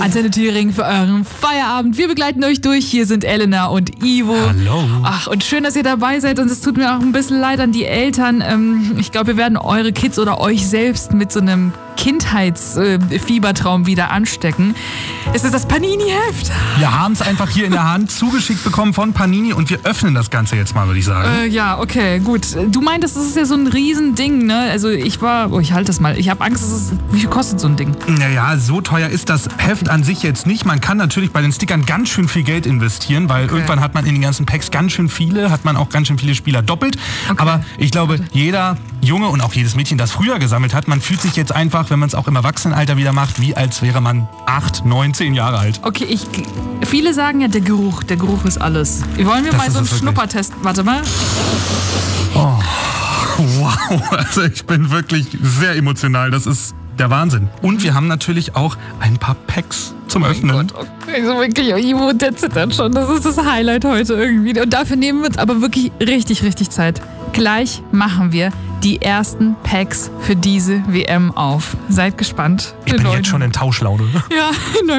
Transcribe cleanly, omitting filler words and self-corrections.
Antenne Thüringen für euren Feierabend. Wir begleiten euch durch. Hier sind Elena und Ivo. Hallo. Ach, und schön, dass ihr dabei seid. Und es tut mir auch ein bisschen leid an die Eltern. Ich glaube, wir werden eure Kids oder euch selbst mit so einem Kindheitsfiebertraum wieder anstecken. Es ist das Panini-Heft. Wir haben es einfach hier in der Hand zugeschickt bekommen von Panini und wir öffnen das Ganze jetzt mal, würde ich sagen. Ja, okay, gut. Du meintest, das ist ja so ein Riesending, ne? Also ich halte das mal. Ich habe Angst, wie viel kostet so ein Ding? Naja, so teuer ist das Heft an sich jetzt nicht. Man kann natürlich bei den Stickern ganz schön viel Geld investieren, weil irgendwann hat man in den ganzen Packs ganz schön viele Spieler doppelt. Okay. Aber ich glaube, jeder Junge und auch jedes Mädchen, das früher gesammelt hat, man fühlt sich jetzt einfach, wenn man es auch im Erwachsenenalter wieder macht, wie als wäre man 8, 9, 10 Jahre alt. Okay, viele sagen ja, der Geruch ist alles. Wollen wir mal so einen Schnuppertest? Warte mal. Oh, wow, also ich bin wirklich sehr emotional. Das ist der Wahnsinn. Und wir haben natürlich auch ein paar Packs zum Öffnen. Gott, okay. Also wirklich, Ivo, der zittert schon. Das ist das Highlight heute irgendwie. Und dafür nehmen wir uns aber wirklich richtig, richtig Zeit. Gleich machen wir die ersten Packs für diese WM auf. Seid gespannt. Ich bin jetzt schon in Tauschlaune. Ja,